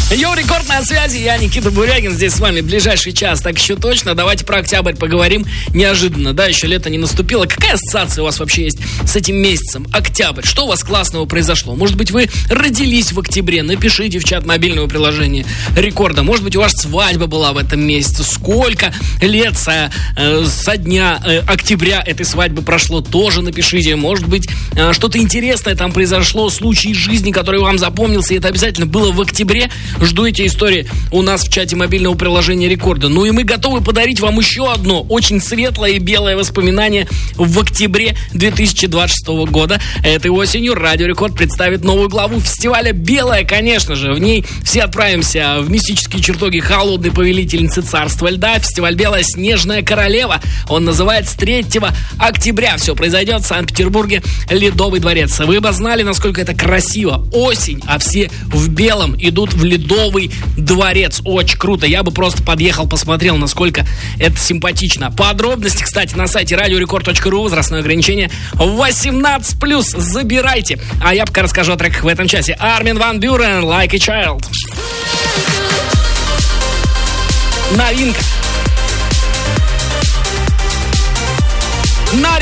Йоу, рекорд на связи, я Никита Бурягин, здесь с вами ближайший час, так еще точно. Давайте про октябрь поговорим неожиданно, да, еще лето не наступило. Какая ассоциация у вас вообще есть с этим месяцем? Октябрь, что у вас классного произошло? Может быть, вы родились в октябре? Напишите в чат мобильного приложения Рекорда. Может быть, у вас свадьба была в этом месяце? Сколько лет со дня октября этой свадьбы прошло? Тоже напишите. Может быть, что-то интересное там произошло, случай из жизни, который вам запомнился, и это обязательно было в октябре. Жду эти истории у нас в чате мобильного приложения Рекорда. Ну и мы готовы подарить вам еще одно очень светлое и белое воспоминание в октябре 2026 года. Этой осенью Радио Рекорд представит новую главу фестиваля «Белая», конечно же. В ней все отправимся в мистические чертоги холодной повелительницы царства льда. Фестиваль «Белая. Снежная королева». Он называется 3 октября. Все произойдет в Санкт-Петербурге. Ледовый дворец. Вы бы знали, насколько это красиво. Осень, а все в белом идут в Ледовый дворец. Очень круто. Я бы просто подъехал, посмотрел, насколько это симпатично. Подробности, кстати, на сайте radiorecord.ru. Возрастное ограничение 18+. Забирайте. А я пока расскажу о треках в этом часе. Армин ван Бюрен, Like a Child. Новинка.